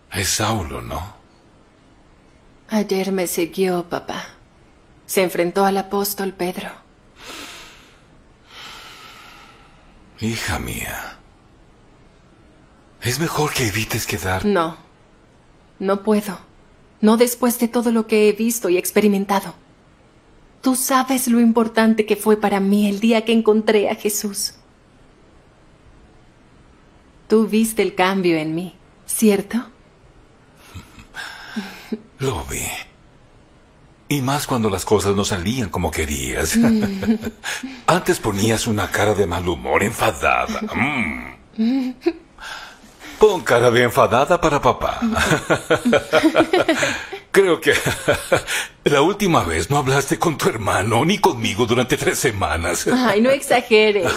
Es Saulo, ¿no? Ayer me siguió, papá. Se enfrentó al apóstol Pedro. Hija mía, es mejor que evites quedar... No, no puedo. No después de todo lo que he visto y experimentado. Tú sabes lo importante que fue para mí el día que encontré a Jesús. Tú viste el cambio en mí, ¿cierto? Lo vi. Y más cuando las cosas no salían como querías. Antes ponías una cara de mal humor, enfadada. Pon cara de enfadada para papá. Creo que la última vez no hablaste con tu hermano ni conmigo durante 3 semanas. Ay, no exageres.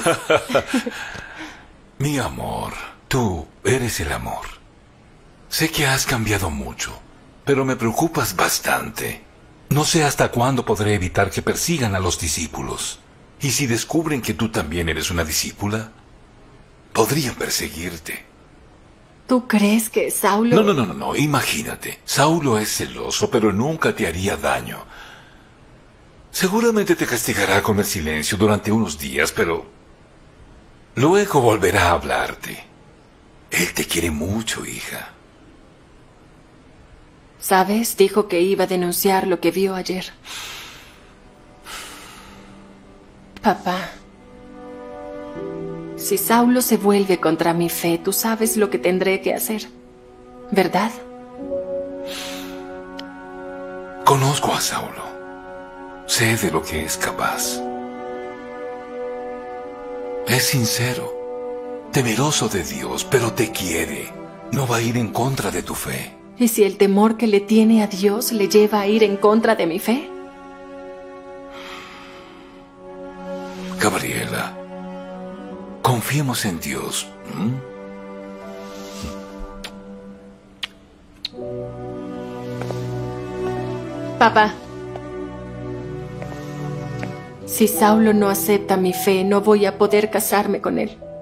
Mi amor, tú eres el amor. Sé que has cambiado mucho, pero me preocupas bastante. No sé hasta cuándo podré evitar que persigan a los discípulos. Y si descubren que tú también eres una discípula, podrían perseguirte. ¿Tú crees que Saulo...? No, imagínate. Saulo es celoso, pero nunca te haría daño. Seguramente te castigará con el silencio durante unos días, pero luego volverá a hablarte. Él te quiere mucho, hija. ¿Sabes? Dijo que iba a denunciar lo que vio ayer. Papá, si Saulo se vuelve contra mi fe, tú sabes lo que tendré que hacer, ¿verdad? Conozco a Saulo. Sé de lo que es capaz. Es sincero, temeroso de Dios, pero te quiere. No va a ir en contra de tu fe. ¿Y si el temor que le tiene a Dios le lleva a ir en contra de mi fe? Gabriela, confiemos en Dios. Papá, si Saulo no acepta mi fe, no voy a poder casarme con él.